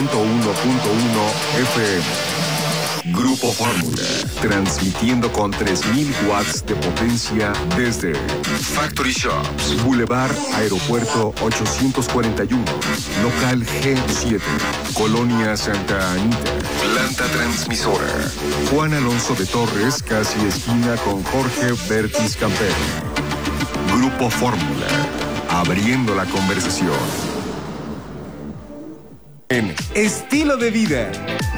101.1 FM. Grupo Fórmula, transmitiendo con 3.000 watts de potencia desde Factory Shops, Boulevard Aeropuerto 841, local G7, Colonia Santa Anita, planta transmisora. Juan Alonso de Torres, casi esquina con Jorge Bertis Campero. Grupo Fórmula, abriendo la conversación. En Estilo de Vida.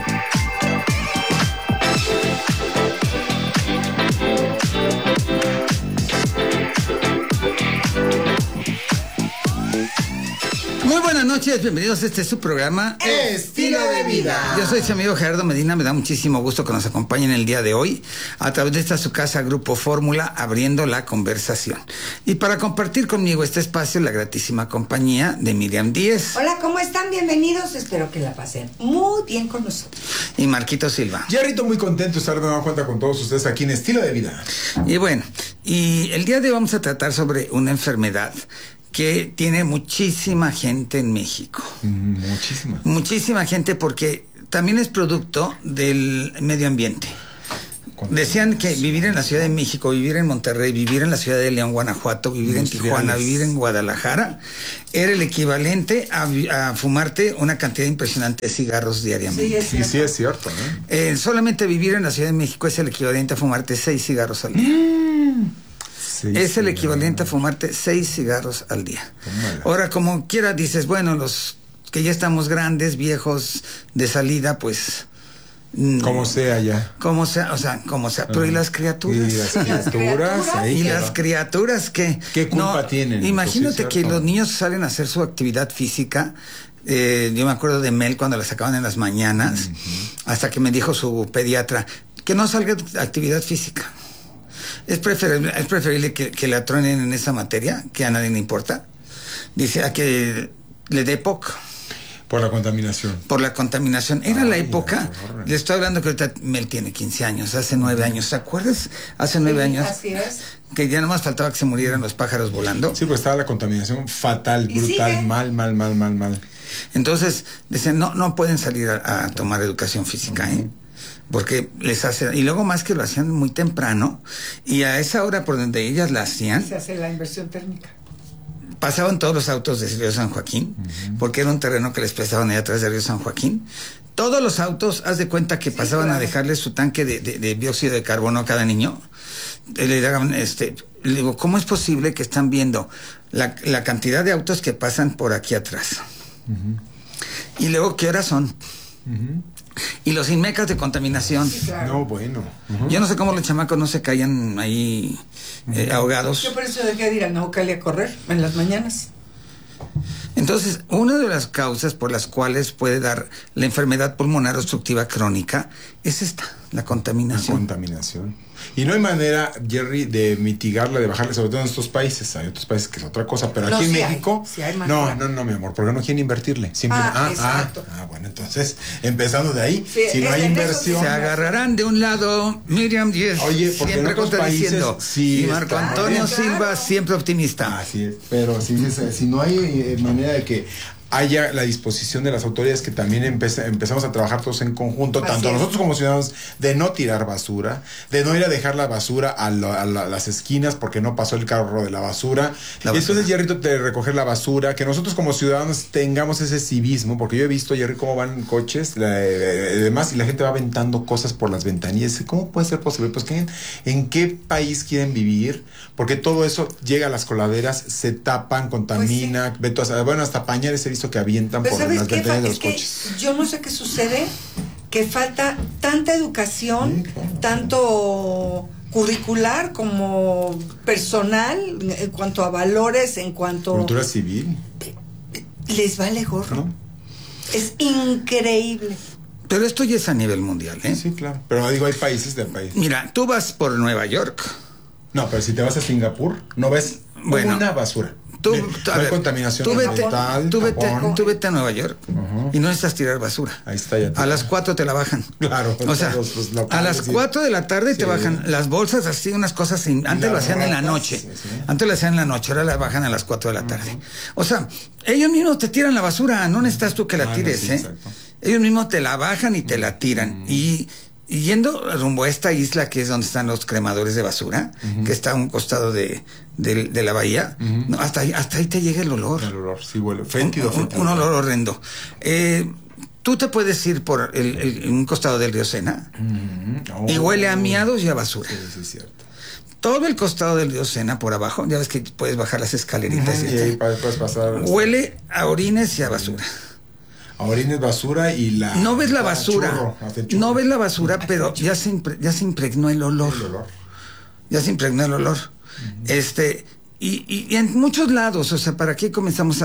Muy buenas noches, bienvenidos a este su programa Estilo de Vida. Yo soy su amigo Gerardo Medina, me da muchísimo gusto que nos acompañen el día de hoy a través de esta su casa Grupo Fórmula, abriendo la conversación. Y para compartir conmigo este espacio, la gratísima compañía de Miriam Díez. Hola, ¿cómo están? Bienvenidos, espero que la pasen muy bien con nosotros. Y Marquito Silva. Jerrito, muy contento de estar de nueva cuenta con todos ustedes aquí en Estilo de Vida. Y bueno, y el día de hoy vamos a tratar sobre una enfermedad que tiene muchísima gente en México. Muchísima. Muchísima gente, porque también es producto del medio ambiente. Decían que vivir en la Ciudad de México, vivir en Monterrey, vivir en la ciudad de León, Guanajuato, vivir en Tijuana, vivir en Guadalajara, era el equivalente a fumarte una cantidad impresionante de cigarros diariamente. Sí, es cierto, ¿no? Solamente vivir en la Ciudad de México es el equivalente a fumarte 6 cigarros al día. Es el equivalente a fumarte 6 cigarros al día. Ahora, como quiera, dices, bueno, los que ya estamos grandes, viejos, de salida, pues... Como sea ya. Como sea, o sea, como sea. Pero ¿y las criaturas? Y las criaturas. ¿Y las criaturas qué? ¿Qué culpa tienen? Imagínate Pues que los niños salen a hacer su actividad física. Yo me acuerdo de Mel cuando la sacaban en las mañanas, hasta que me dijo su pediatra que no salga de actividad física. Es preferible que la truenen en esa materia, que a nadie le importa. Dice, a que le dé POC. Por la contaminación. Por la contaminación. Era la época, le estoy hablando que ahorita Mel tiene 15 años, hace 9 años. ¿Te acuerdas? Hace 9 años. Así es. Que ya nomás faltaba que se murieran los pájaros volando. Sí, pues estaba la contaminación fatal, brutal, mal. Entonces, dicen, no pueden salir a tomar educación física, porque les hace, y luego más que lo hacían muy temprano, y a esa hora por donde ellas la hacían, Se hace la inversión térmica. pasaban todos los autos de Río San Joaquín, porque era un terreno que les prestaban allá atrás de Río San Joaquín. Todos los autos, haz de cuenta que pasaban a dejarles su tanque de dióxido de carbono a cada niño. Le daban, le digo, ¿cómo es posible que están viendo la cantidad de autos que pasan por aquí atrás? Y luego, ¿qué horas son? Y los inmecas de contaminación. Sí, claro. No, bueno. Yo no sé cómo los chamacos no se caían ahí ahogados. Yo por eso dejé de ir a Naucali a correr en las mañanas. Entonces, una de las causas por las cuales puede dar la enfermedad pulmonar obstructiva crónica es esta, la contaminación. La contaminación. Y no hay manera, Jerry, de mitigarla, de bajarla, sobre todo en estos países. Hay otros países que es otra cosa, pero aquí en México... Sí hay no, mi amor, porque no quieren invertirle. Siempre, exacto. Bueno, entonces, empezando de ahí, Sí, si no hay inversión... Se agarrarán de un lado Miriam Díez, Oye, porque siempre en otros contradiciendo, países sí y Marco está. Antonio Claro. Silva, siempre optimista. Así es, pero si no hay manera de que haya la disposición de las autoridades, que también empezamos a trabajar todos en conjunto, Así tanto es. nosotros como ciudadanos, de no tirar basura, de no ir a dejar la basura a las esquinas porque no pasó el carro de la basura. Y entonces, Jerrito, de recoger la basura, que nosotros como ciudadanos tengamos ese civismo, porque yo he visto, Jerry, cómo van coches, demás, y la gente va aventando cosas por las ventanillas. ¿Cómo puede ser posible? Pues, ¿en qué país quieren vivir? Porque todo eso llega a las coladeras, se tapan, contamina, bueno, hasta pañales he visto que avientan Pero por ¿sabes las qué? ventanillas de Es los que coches. yo no sé qué sucede, que falta tanta educación, tanto curricular como personal, en cuanto a valores, en cuanto... Cultura civil. Les vale gorro. ¿No? Es increíble. Pero esto ya es a nivel mundial, ¿eh? Sí, claro. Pero digo, hay países del país. Mira, tú vas por Nueva York. No, pero si te vas a Singapur, no ves una basura. Tú, no hay contaminación ambiental. Tú vete a Nueva York y no necesitas tirar basura. Ahí está ya. A las 4 te la bajan. Claro. O sea, a las 4 de la tarde te bajan las bolsas, así unas cosas. Antes lo hacían en la noche. Sí. Antes lo hacían en la noche, ahora las bajan a las 4 de la tarde. O sea, ellos mismos te tiran la basura, no necesitas tú que la tires, sí, ¿eh? Exacto. Ellos mismos te la bajan y te la tiran. Y yendo rumbo a esta isla que es donde están los cremadores de basura, que está a un costado de la bahía, no, hasta ahí te llega el olor. El olor, sí, huele. Fétido. Un olor horrendo. Tú te puedes ir por un costado del río Sena y huele a miados y a basura. Sí, es cierto. Todo el costado del río Sena por abajo, ya ves que puedes bajar las escaleritas. Y ahí puedes pasar. Huele a orines y a basura. A orines, basura y la... No ves la basura. No ves la basura, pero ya se impregnó el olor. Ya se impregnó el olor. Y en muchos lados, o sea, ¿para qué comenzamos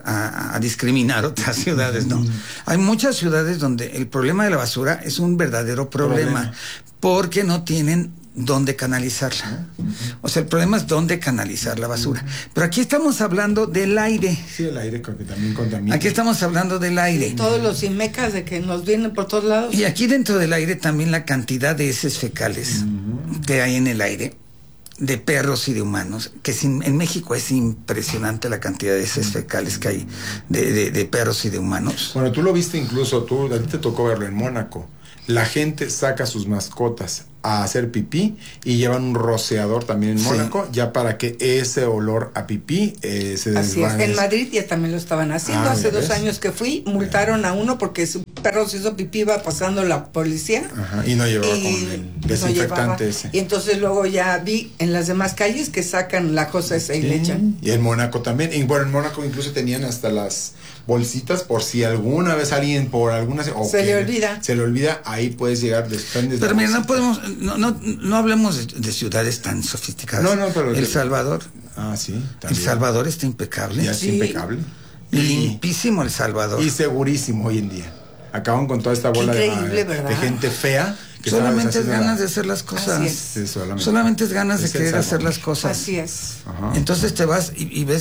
a discriminar otras ciudades? No. Hay muchas ciudades donde el problema de la basura es un verdadero problema. Porque no tienen dónde canalizarla. O sea, el problema es dónde canalizar la basura. Pero aquí estamos hablando del aire. Sí, el aire que también contamina. Aquí estamos hablando del aire. Sí, todos los IMECAS de que nos vienen por todos lados. Y aquí dentro del aire también la cantidad de heces fecales que hay en el aire, de perros y de humanos, que en México es impresionante la cantidad de heces fecales que hay de perros y de humanos. Bueno, tú lo viste incluso, a ti te tocó verlo en Mónaco. La gente saca sus mascotas a hacer pipí y llevan un rociador también en Mónaco, ya para que ese olor a pipí se desvanezca. Así es. En Madrid ya también lo estaban haciendo. Hace 2 años que fui, multaron a uno porque su perro se hizo pipí, iba pasando la policía. Y no llevaba con el desinfectante ese. Y entonces luego ya vi en las demás calles que sacan la cosa esa y le echan. Y en Mónaco también. Y bueno, en Mónaco incluso tenían hasta las bolsitas por si alguna vez alguien por alguna se le olvida, ahí puedes llegar, desprendes. Pero mira, no podemos, no hablemos de ciudades tan sofisticadas. No, pero El Salvador. Sí, también. El Salvador está impecable. Ya es impecable. Limpísimo El Salvador. Y segurísimo hoy en día. Acaban con toda esta bola de gente fea. Solamente es ganas de hacer las cosas. Sí, solamente es ganas de querer hacer las cosas. Así es. Entonces te vas y ves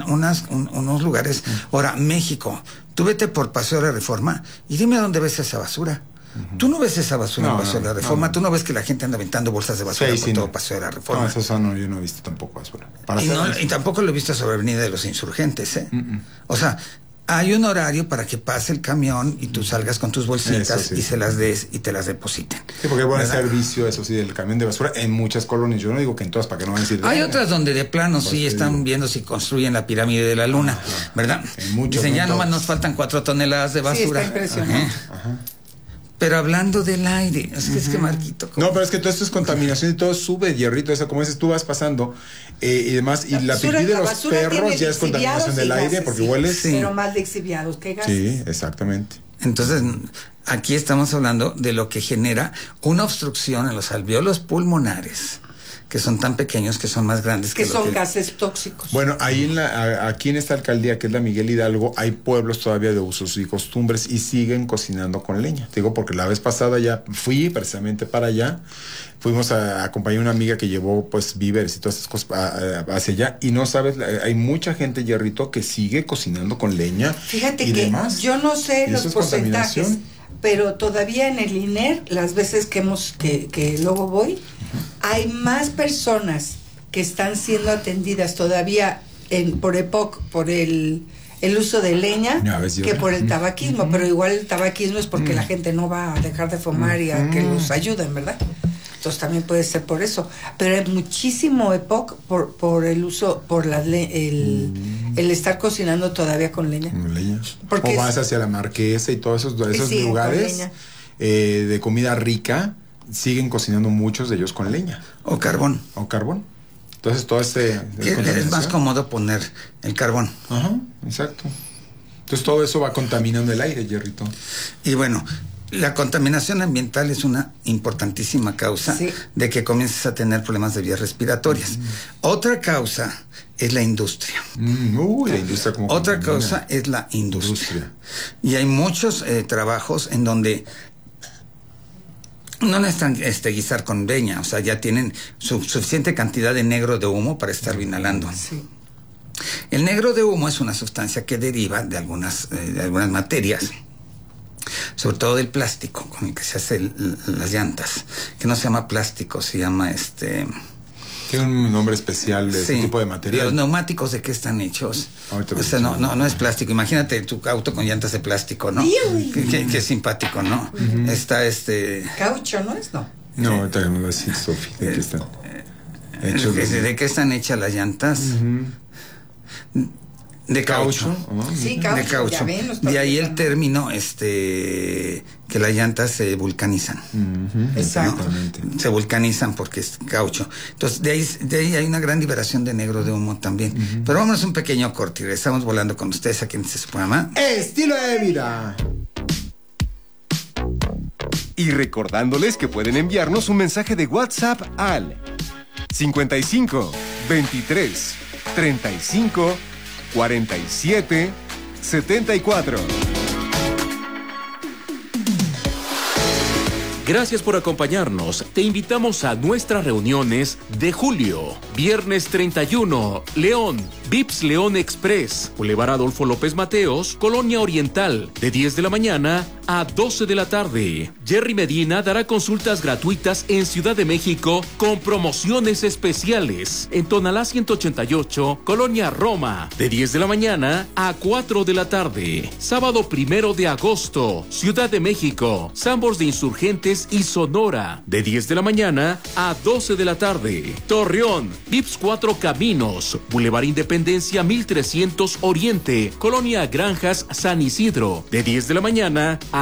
unos lugares. Ahora, México, tú vete por Paseo de la Reforma y dime dónde ves esa basura. Tú no ves esa basura en Paseo de la Reforma. Tú no ves que la gente anda aventando bolsas de basura por todo Paseo de la Reforma. No, eso yo no he visto tampoco basura. Y tampoco lo he visto sobre Avenida de los Insurgentes, ¿eh? O sea, hay un horario para que pase el camión y tú salgas con tus bolsitas y se las des y te las depositen. Sí, porque hay buen servicio, eso sí, del camión de basura en muchas colonias. Yo no digo que en todas, para que no van a decir... Hay otras donde de plano sí están viendo si construyen la pirámide de la luna, ¿verdad? Dicen, ya nomás nos faltan 4 toneladas de basura. Sí, está impresionante. Pero hablando del aire, es que Marquito... No, pero es que todo esto es contaminación y todo sube, hierrito, eso como dices, tú vas pasando y demás, y la pipí de los perros ya es contaminación del aire porque hueles... Pero más lixiviados que gases. Sí, exactamente. Entonces, aquí estamos hablando de lo que genera una obstrucción en los alvéolos pulmonares, que son tan pequeños que son más grandes que son gases tóxicos. Bueno, ahí aquí en esta alcaldía, que es la Miguel Hidalgo, hay pueblos todavía de usos y costumbres y siguen cocinando con leña. Te digo, porque la vez pasada ya fui precisamente para allá, fuimos a acompañar a una amiga que llevó pues víveres y todas esas cosas hacia allá, y no sabes, hay mucha gente, hierrito, que sigue cocinando con leña. Fíjate que yo no sé los porcentajes, pero todavía en el INER, las veces que luego voy, hay más personas que están siendo atendidas todavía por EPOC, por el uso de leña, que por el tabaquismo. Pero igual el tabaquismo es porque la gente no va a dejar de fumar y a que los ayuden, ¿verdad? Entonces también puede ser por eso. Pero hay muchísimo EPOC por el uso, por el estar cocinando todavía con leña. Porque o vas hacia la Marquesa y todos esos lugares de comida rica, siguen cocinando muchos de ellos con leña. O carbón. Entonces todo es más cómodo poner el carbón. Exacto. Entonces todo eso va contaminando el aire, hierrito. Y bueno, la contaminación ambiental es una importantísima causa de que comiences a tener problemas de vías respiratorias. Otra causa es la industria. La industria como otra causa es la industria. Y hay muchos trabajos en donde no necesitan guisar con leña, o sea, ya tienen suficiente cantidad de negro de humo para estarlo inhalando. El negro de humo es una sustancia que deriva de algunas materias, sobre todo del plástico con el que se hacen las llantas, que no se llama plástico, se llama ¿Qué Tiene un nombre especial de ese tipo de material. Los neumáticos, ¿de qué están hechos? O sea, no es plástico. Imagínate tu auto con llantas de plástico, ¿no? Qué simpático, ¿no? Está Caucho, ¿no es? No, ahorita no voy a decir, Sofi, ¿de qué están hechos? ¿De qué están hechas las llantas? De caucho. Sí, caucho. De caucho. Ya ven, de ahí el término que las llantas se vulcanizan. Exactamente. ¿No? Se vulcanizan porque es caucho. Entonces, de ahí hay una gran liberación de negro de humo también. Pero vámonos un pequeño corte y regresamos volando con ustedes aquí en este programa. ¡Estilo de vida! Y recordándoles que pueden enviarnos un mensaje de WhatsApp al 55 23 35 47 74. Gracias por acompañarnos. Te invitamos a nuestras reuniones de julio. Viernes 31, León, Vips León Express, Boulevard Adolfo López Mateos, Colonia Oriental, de 10 de la mañana a 12 de la tarde. Jerry Medina dará consultas gratuitas en Ciudad de México con promociones especiales. En Tonalá 188, Colonia Roma, de 10 de la mañana a 4 de la tarde. Sábado 1 de agosto, Ciudad de México, Sambors de Insurgentes y Sonora, de 10 de la mañana a 12 de la tarde. Torreón, Vips 4 Caminos, Boulevard Independencia 1300 Oriente, Colonia Granjas San Isidro, de 10 de la mañana